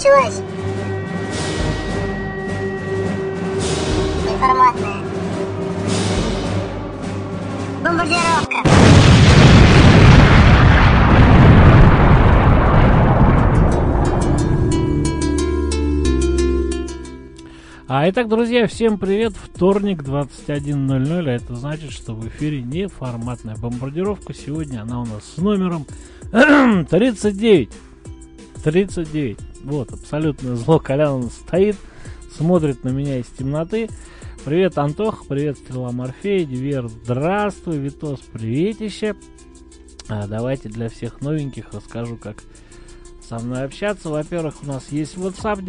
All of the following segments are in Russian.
началась. Неформатная бомбардировка. Итак, друзья, всем привет. Вторник, 21:00. А это значит, что в эфире неформатная бомбардировка. Сегодня она у нас с номером 39. 39. Вот, абсолютно зло Колян стоит, смотрит на меня из темноты. Привет, Антох, привет, Стрела Морфея, Дивер, здравствуй, Витос, приветище. Давайте для всех новеньких расскажу, как со мной общаться. Во-первых, у нас есть WhatsApp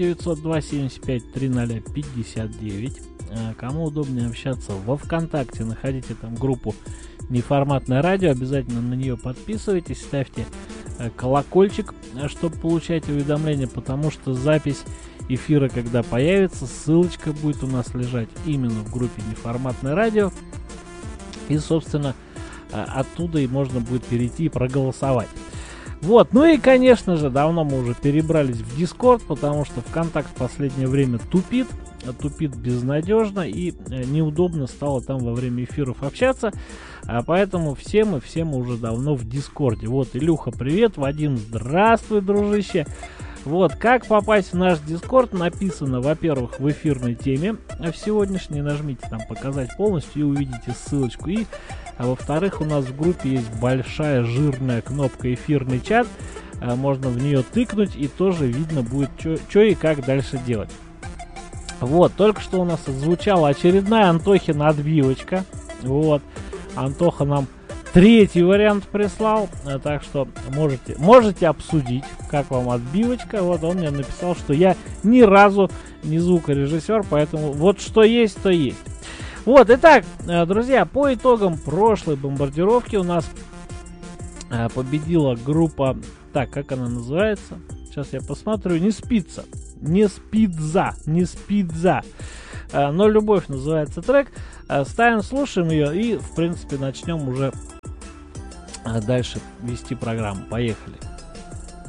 902-75-300-59. Кому удобнее общаться во ВКонтакте, находите там группу «Неформатное радио», обязательно на нее подписывайтесь, ставьте колокольчик, чтобы получать уведомления, потому что запись эфира, когда появится, ссылочка будет у нас лежать именно в группе «Неформатное радио», и, собственно, оттуда и можно будет перейти и проголосовать. Вот, ну и, конечно же, давно мы уже перебрались в Discord, потому что ВКонтакт в последнее время тупит безнадежно, и неудобно стало там во время эфиров общаться, поэтому все мы уже давно в Дискорде. Вот, Илюха, привет, Вадим, здравствуй, дружище. Вот, как попасть в наш Дискорд, написано, во-первых, в эфирной теме в сегодняшней, нажмите там «Показать полностью» и увидите ссылочку, и во-вторых, у нас в группе есть большая жирная кнопка «Эфирный чат», можно в нее тыкнуть, и тоже видно будет, что и как дальше делать. Вот, только что у нас отзвучала очередная Антохина отбивочка. Вот, Антоха нам третий вариант прислал, так что можете обсудить, как вам отбивочка. Вот он мне написал, что я ни разу не звукорежиссер, поэтому вот что есть, то есть. Вот, итак, друзья, по итогам прошлой бомбардировки у нас победила группа, так, как она называется? Сейчас я посмотрю, не спидза, но «Любовь» называется трек. Ставим, слушаем ее и, в принципе, начнем уже дальше вести программу. Поехали.